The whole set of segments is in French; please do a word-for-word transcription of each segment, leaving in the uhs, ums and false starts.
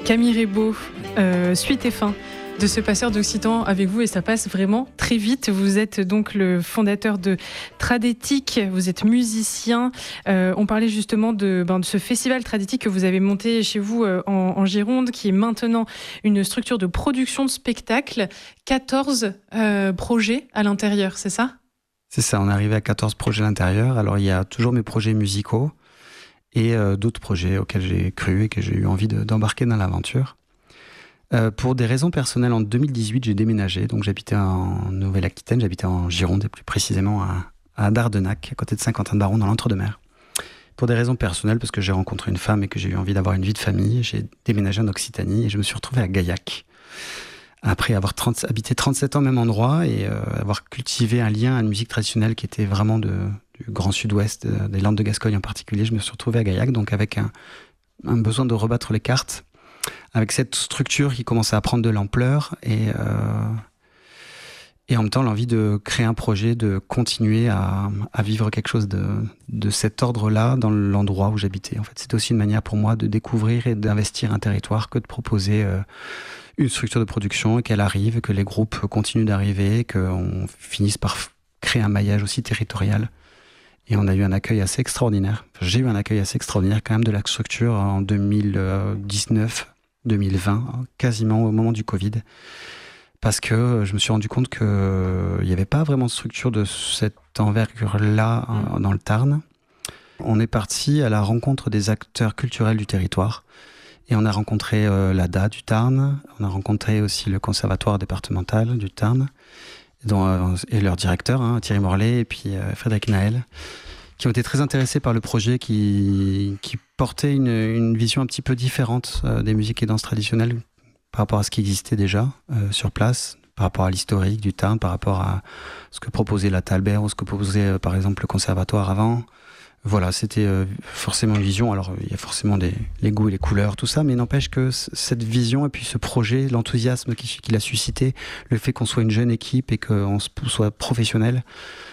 Camille Rebaud, euh, suite et fin de ce passeur d'Occitan avec vous, et ça passe vraiment très vite. Vous êtes donc le fondateur de Tradétique, vous êtes musicien. Euh, on parlait justement de, ben, de ce festival Tradétique que vous avez monté chez vous euh, en, en Gironde, qui est maintenant une structure de production de spectacles. quatorze euh, projets à l'intérieur, c'est ça ? C'est ça, on est arrivé à quatorze projets à l'intérieur. Alors il y a toujours mes projets musicaux et euh, d'autres projets auxquels j'ai cru et que j'ai eu envie de, d'embarquer dans l'aventure. Euh, pour des raisons personnelles, en deux mille dix-huit, j'ai déménagé. Donc j'habitais en Nouvelle-Aquitaine, j'habitais en Gironde, et plus précisément à, à Dardenac, à côté de Saint-Quentin-de-Baron, dans l'Entre-deux-Mers. Pour des raisons personnelles, parce que j'ai rencontré une femme et que j'ai eu envie d'avoir une vie de famille, j'ai déménagé en Occitanie et je me suis retrouvé à Gaillac. Après avoir trente, habité trente-sept ans au même endroit et euh, avoir cultivé un lien à une musique traditionnelle qui était vraiment de, du Grand Sud-Ouest, de, des Landes de Gascogne en particulier, je me suis retrouvé à Gaillac, donc avec un, un besoin de rebattre les cartes, avec cette structure qui commençait à prendre de l'ampleur et, euh, et en même temps l'envie de créer un projet, de continuer à, à vivre quelque chose de, de cet ordre-là dans l'endroit où j'habitais. En fait, c'était aussi une manière pour moi de découvrir et d'investir un territoire que de proposer euh, une structure de production et qu'elle arrive, que les groupes continuent d'arriver, qu'on finisse par créer un maillage aussi territorial. Et on a eu un accueil assez extraordinaire. Enfin, j'ai eu un accueil assez extraordinaire quand même de la structure en deux mille dix-neuf deux mille vingt, quasiment au moment du Covid, parce que je me suis rendu compte qu'il n'y avait pas vraiment de structure de cette envergure-là dans le Tarn. On est parti à la rencontre des acteurs culturels du territoire, et on a rencontré euh, l'A D A du Tarn, on a rencontré aussi le conservatoire départemental du Tarn, dont, euh, et leur directeur, hein, Thierry Morlet, et puis euh, Frédéric Naël, qui ont été très intéressés par le projet qui, qui portait une, une vision un petit peu différente euh, des musiques et danses traditionnelles par rapport à ce qui existait déjà euh, sur place, par rapport à l'historique du Tarn, par rapport à ce que proposait la Talbert ou ce que proposait euh, par exemple le conservatoire avant. Voilà, c'était euh, forcément une vision. Alors il y a forcément des, les goûts et les couleurs, tout ça, mais n'empêche que c- cette vision et puis ce projet, l'enthousiasme qu'il, qu'il a suscité, le fait qu'on soit une jeune équipe et qu'on soit professionnel,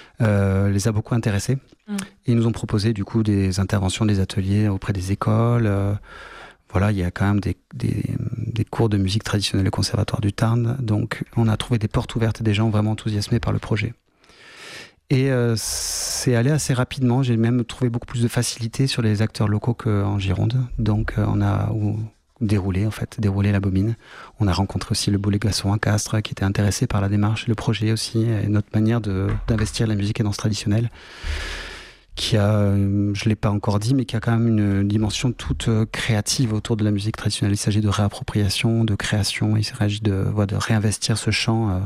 Euh, les a beaucoup intéressés. Mmh. Et ils nous ont proposé du coup des interventions, des ateliers auprès des écoles. Euh, voilà, il y a quand même des, des, des cours de musique traditionnelle au Conservatoire du Tarn. Donc on a trouvé des portes ouvertes et des gens vraiment enthousiasmés par le projet. Et euh, c'est allé assez rapidement. J'ai même trouvé beaucoup plus de facilité sur les acteurs locaux qu'en Gironde. Donc euh, on a... Où, déroulé en fait, déroulé la bobine. On a rencontré aussi le Boulet Glaçon à Castres qui était intéressé par la démarche, le projet aussi, et notre manière de, d'investir la musique et danse traditionnelle, qui a, je ne l'ai pas encore dit, mais qui a quand même une dimension toute créative autour de la musique traditionnelle. Il s'agit de réappropriation, de création, il s'agit de, voilà, de réinvestir ce champ, euh,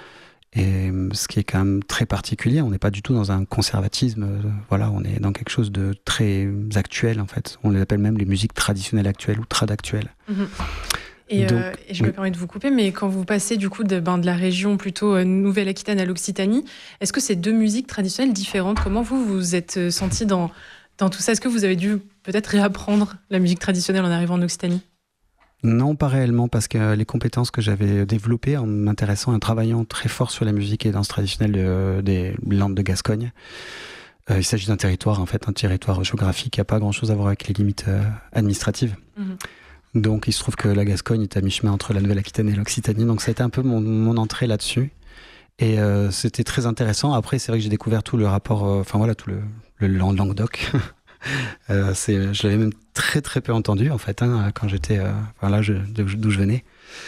et ce qui est quand même très particulier. On n'est pas du tout dans un conservatisme, euh, voilà, on est dans quelque chose de très actuel en fait. On les appelle même les musiques traditionnelles actuelles ou trad-actuelles. Mmh. Et, Donc, euh, et je me oui. permets de vous couper, mais quand vous passez du coup de, ben, de la région plutôt euh, Nouvelle-Aquitaine à l'Occitanie, est-ce que c'est deux musiques traditionnelles différentes ? Comment vous vous êtes senti dans, dans tout ça ? Est-ce que vous avez dû peut-être réapprendre la musique traditionnelle en arrivant en Occitanie ? Non, pas réellement, parce que les compétences que j'avais développées en m'intéressant et en travaillant très fort sur la musique et danse traditionnelle de, des Landes de Gascogne, euh, il s'agit d'un territoire, en fait, un territoire géographique qui n'a pas grand-chose à voir avec les limites euh, administratives. Mmh. Donc il se trouve que la Gascogne est à mi-chemin entre la Nouvelle-Aquitaine et l'Occitanie, donc ça a été un peu mon, mon entrée là-dessus. Et euh, c'était très intéressant. Après, c'est vrai que j'ai découvert tout le rapport, enfin euh, voilà, tout le, le Languedoc. Euh, c'est, je l'avais même très très peu entendu en fait hein, quand j'étais euh, enfin, là je, d'où je venais.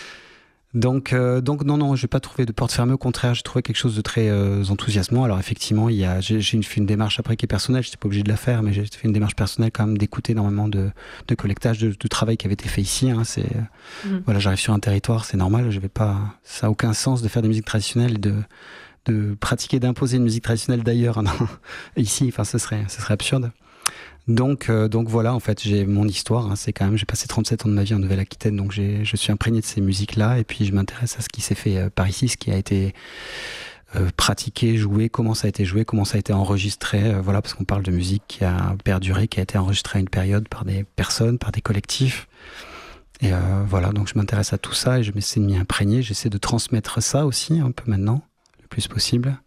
Donc, euh, donc non non, j'ai pas trouvé de porte fermée. Au contraire, j'ai trouvé quelque chose de très euh, enthousiasmant. Alors effectivement, il y a, j'ai, j'ai fait une démarche après qui est personnelle. J'étais pas obligé de la faire, mais j'ai fait une démarche personnelle quand même d'écouter énormément de, de collectage, de, de travail qui avait été fait ici. Hein, c'est mmh. Voilà, j'arrive sur un territoire, c'est normal. Je vais pas, ça a aucun sens de faire des musiques traditionnelles et de de pratiquer, d'imposer une musique traditionnelle d'ailleurs non, ici. Enfin, ce serait, ce serait absurde. Donc, euh, donc voilà, en fait, j'ai mon histoire. Hein, c'est quand même, j'ai passé trente-sept ans de ma vie en Nouvelle-Aquitaine, donc j'ai, je suis imprégné de ces musiques-là, et puis je m'intéresse à ce qui s'est fait euh, par ici, ce qui a été euh, pratiqué, joué, comment ça a été joué, comment ça a été enregistré. Euh, voilà, parce qu'on parle de musique qui a perduré, qui a été enregistrée à une période par des personnes, par des collectifs. Et euh, voilà, donc je m'intéresse à tout ça et je m'essaie de m'y imprégner. J'essaie de transmettre ça aussi un peu maintenant, le plus possible.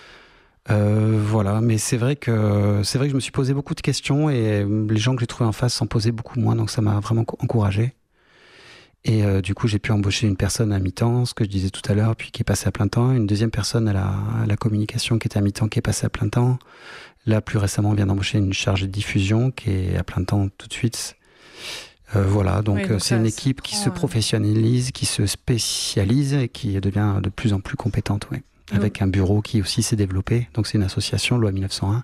Euh, voilà, mais c'est vrai que c'est vrai que je me suis posé beaucoup de questions et les gens que j'ai trouvés en face s'en posaient beaucoup moins, donc ça m'a vraiment encouragé. Et euh, du coup, j'ai pu embaucher une personne à mi-temps, ce que je disais tout à l'heure, puis qui est passée à plein temps. Une deuxième personne à la, à la communication qui était à mi-temps, qui est passée à plein temps. Là, plus récemment, on vient d'embaucher une chargée de diffusion qui est à plein temps tout de suite. Euh, voilà, donc, ouais, donc c'est ça, une équipe qui se professionnalise, qui se spécialise et qui devient de plus en plus compétente, ouais. Avec un bureau qui aussi s'est développé. Donc c'est une association, loi mille neuf cent un.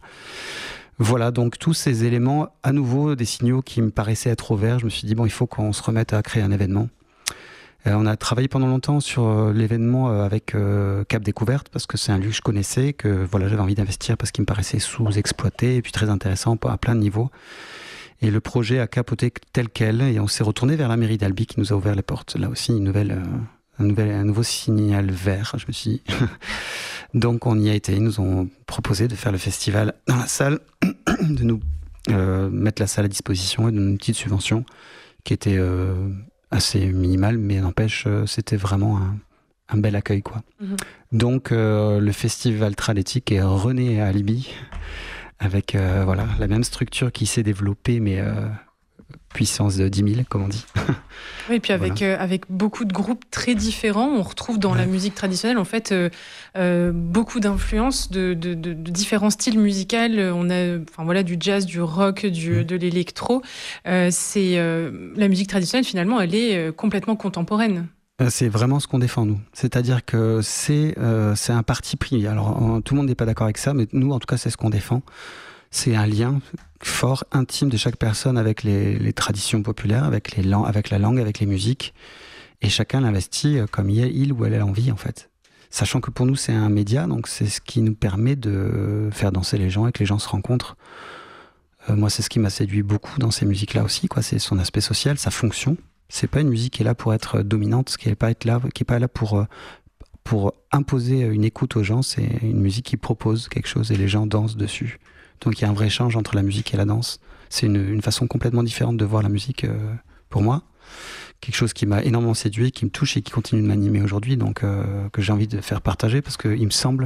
Voilà, donc tous ces éléments, à nouveau, des signaux qui me paraissaient être au vert. Je me suis dit, bon, il faut qu'on se remette à créer un événement. Euh, on a travaillé pendant longtemps sur euh, l'événement euh, avec euh, Cap Découverte, parce que c'est un lieu que je connaissais, que voilà, j'avais envie d'investir parce qu'il me paraissait sous-exploité et puis très intéressant à plein de niveaux. Et le projet a capoté tel quel, et on s'est retourné vers la mairie d'Albi qui nous a ouvert les portes. Là aussi, une nouvelle... Euh, Un, nouvel, un nouveau signal vert, je me suis dit. Donc on y a été, ils nous ont proposé de faire le festival dans la salle, de nous euh, mettre la salle à disposition et de donner une petite subvention qui était euh, assez minimale, mais n'empêche, euh, c'était vraiment un, un bel accueil, quoi. Mm-hmm. Donc euh, le festival Tradetic est rené à Albi, avec euh, voilà, la même structure qui s'est développée, mais... Euh, puissance de dix mille, comme on dit. Oui, et puis avec, voilà. euh, avec beaucoup de groupes très différents, on retrouve dans ouais. la musique traditionnelle, en fait, euh, euh, beaucoup d'influences de, de, de, de différents styles musicaux. On a enfin, voilà, du jazz, du rock, du, mmh. de l'électro. Euh, c'est, euh, la musique traditionnelle, finalement, elle est euh, complètement contemporaine. C'est vraiment ce qu'on défend, nous. C'est-à-dire que c'est, euh, c'est un parti pris. Alors, on, tout le monde n'est pas d'accord avec ça, mais nous, en tout cas, c'est ce qu'on défend. C'est un lien fort, intime de chaque personne avec les, les traditions populaires, avec, les lang- avec la langue, avec les musiques. Et chacun l'investit comme il, il ou elle a envie, en fait. Sachant que pour nous, c'est un média, donc c'est ce qui nous permet de faire danser les gens et que les gens se rencontrent. Euh, moi, c'est ce qui m'a séduit beaucoup dans ces musiques-là aussi, quoi. C'est son aspect social, sa fonction. C'est pas une musique qui est là pour être dominante, qui est pas être là, qui est pas là pour, pour imposer une écoute aux gens. C'est une musique qui propose quelque chose et les gens dansent dessus. Donc il y a un vrai échange entre la musique et la danse. C'est une, une façon complètement différente de voir la musique euh, pour moi. Quelque chose qui m'a énormément séduit, qui me touche et qui continue de m'animer aujourd'hui, donc euh, que j'ai envie de faire partager, parce qu'il me semble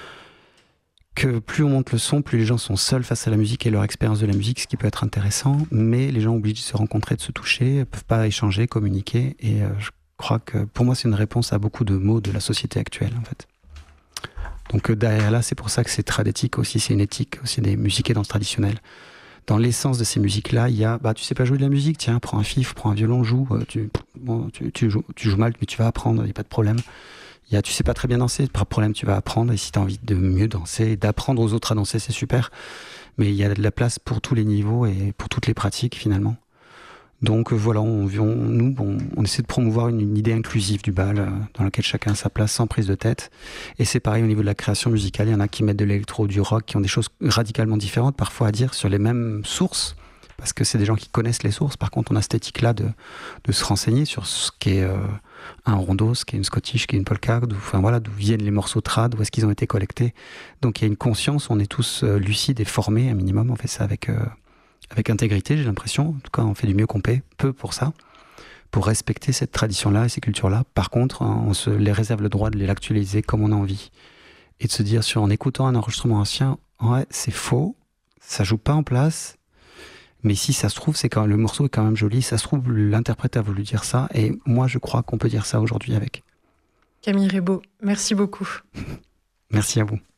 que plus on monte le son, plus les gens sont seuls face à la musique et leur expérience de la musique, ce qui peut être intéressant, mais les gens oublient de se rencontrer, de se toucher, ne peuvent pas échanger, communiquer, et euh, je crois que pour moi c'est une réponse à beaucoup de maux de la société actuelle, en fait. Donc derrière là, c'est pour ça que c'est Tradetic aussi, c'est une éthique aussi des musiques et danses traditionnelles. Dans l'essence de ces musiques-là, il y a, bah tu sais pas jouer de la musique, tiens, prends un fif, prends un violon, joue, tu, bon, tu, tu, joues, tu joues mal, mais tu vas apprendre, il n'y a pas de problème. Il y a, tu sais pas très bien danser, pas de problème, tu vas apprendre, et si tu as envie de mieux danser, d'apprendre aux autres à danser, c'est super. Mais il y a de la place pour tous les niveaux et pour toutes les pratiques finalement. Donc voilà, on, on, nous, on, on essaie de promouvoir une, une idée inclusive du bal, euh, dans laquelle chacun a sa place sans prise de tête. Et c'est pareil au niveau de la création musicale, il y en a qui mettent de l'électro, du rock, qui ont des choses radicalement différentes parfois à dire sur les mêmes sources, parce que c'est des gens qui connaissent les sources. Par contre, on a cette éthique-là de, de se renseigner sur ce qu'est euh, un rondo, ce qu'est une scottish, ce qu'est une polka, d'où, enfin, voilà, d'où viennent les morceaux trad, où est-ce qu'ils ont été collectés. Donc il y a une conscience, on est tous euh, lucides et formés, un minimum, on fait ça avec... Euh, avec intégrité, j'ai l'impression. En tout cas, on fait du mieux qu'on peut, peut pour ça, pour respecter cette tradition-là et ces cultures-là. Par contre, on se les réserve le droit de les actualiser comme on a envie. Et de se dire, sur, en écoutant un enregistrement ancien, ouais, c'est faux, ça joue pas en place, mais si ça se trouve, c'est quand même, le morceau est quand même joli, ça se trouve, l'interprète a voulu dire ça, et moi, je crois qu'on peut dire ça aujourd'hui avec. Camille Rebaud, merci beaucoup. Merci à vous.